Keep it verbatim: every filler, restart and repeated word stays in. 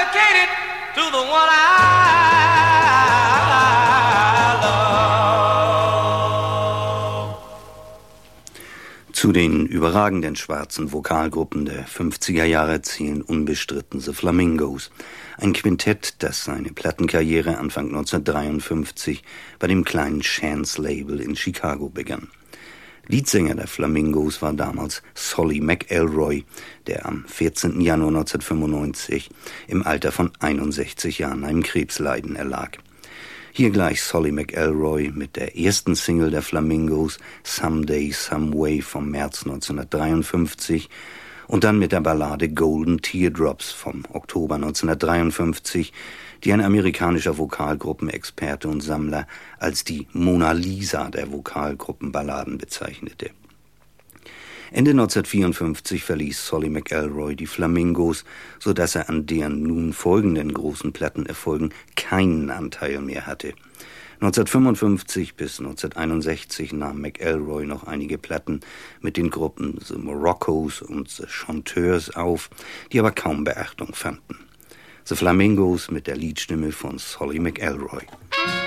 dedicated to the one I love. Zu den überragenden schwarzen Vokalgruppen der fünfziger Jahre zählen unbestritten The Flamingos, ein Quintett, das seine Plattenkarriere Anfang neunzehnhundertdreiundfünfzig bei dem kleinen Chance-Label in Chicago begann. Leadsänger der Flamingos war damals Solly McElroy, der am vierzehnten Januar neunzehnhundertfünfundneunzig im Alter von einundsechzig Jahren einem Krebsleiden erlag. Hier gleich Solly McElroy mit der ersten Single der Flamingos, Someday, Someway vom März neunzehnhundertdreiundfünfzig und dann mit der Ballade Golden Teardrops vom Oktober neunzehnhundertdreiundfünfzig, die ein amerikanischer Vokalgruppenexperte und Sammler als die Mona Lisa der Vokalgruppenballaden bezeichnete. Ende neunzehnhundertvierundfünfzig verließ Solly McElroy die Flamingos, so dass er an deren nun folgenden großen Plattenerfolgen keinen Anteil mehr hatte. neunzehnhundertfünfundfünfzig bis neunzehnhunderteinundsechzig nahm McElroy noch einige Platten mit den Gruppen The Moroccos und The Chanteurs auf, die aber kaum Beachtung fanden. The Flamingos mit der Liedstimme von Solly McElroy.